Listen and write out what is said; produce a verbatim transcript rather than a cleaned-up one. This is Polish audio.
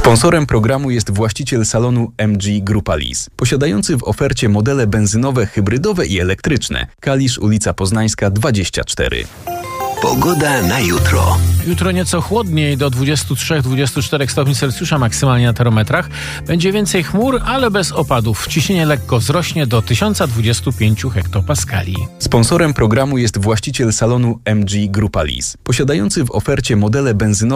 Sponsorem programu jest właściciel salonu M G Grupa Lease, posiadający w ofercie modele benzynowe, hybrydowe i elektryczne. Kalisz, ulica Poznańska dwadzieścia cztery. Pogoda na jutro. Jutro nieco chłodniej, do dwudziestu trzech do dwudziestu czterech stopni Celsjusza maksymalnie na termometrach. Będzie więcej chmur, ale bez opadów. Ciśnienie lekko wzrośnie do tysiąc dwadzieścia pięć hektopaskali. Sponsorem programu jest właściciel salonu M G Grupa Lease, posiadający w ofercie modele benzynowe,